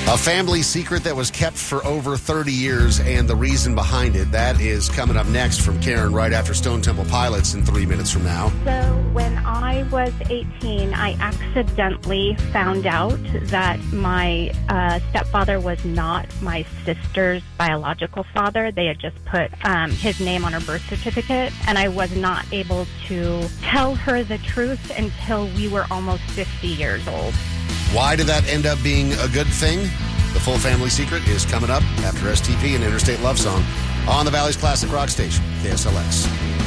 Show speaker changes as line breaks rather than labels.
A family secret that was kept for over 30 years and the reason behind it. That is coming up next from Karen right after Stone Temple Pilots in 3 minutes from now.
So when I was 18, I accidentally found out that my stepfather was not my sister's biological father. They had just put his name on her birth certificate, and I was not able to tell her the truth until we were almost 50 years old.
Why did that end up being a good thing? The full family secret is coming up after STP and Interstate Love Song on the Valley's Classic Rock Station, KSLX.